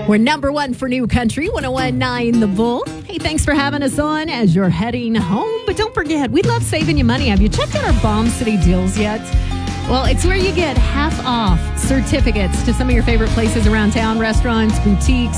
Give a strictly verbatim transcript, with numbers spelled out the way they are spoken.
We're number one for New Country, one oh one point nine The Bull. Hey, thanks for having us on as you're heading home. But don't forget, we love saving you money. Have you checked out our Bomb City deals yet? Well, it's where you get half off certificates to some of your favorite places around town, restaurants, boutiques,